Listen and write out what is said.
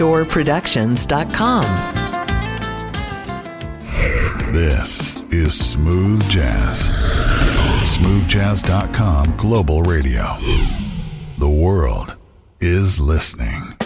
doorproductions.com. This is Smooth Jazz. Smoothjazz.com Global Radio. The world is listening.